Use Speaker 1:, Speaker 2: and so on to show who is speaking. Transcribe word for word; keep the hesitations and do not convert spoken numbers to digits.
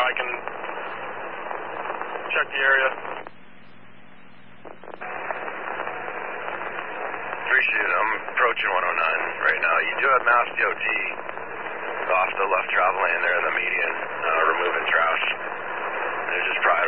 Speaker 1: I can check the area.
Speaker 2: Appreciate it. I'm approaching one oh nine right now. You do have Mass D O T off the left travel lane there in the median, uh, removing trash. They're just probably